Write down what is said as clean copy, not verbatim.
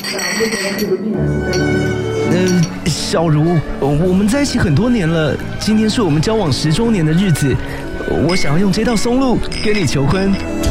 小茹，我们在一起很多年了，今天是我们交往10周年的日子，我想要用这道松露跟你求婚。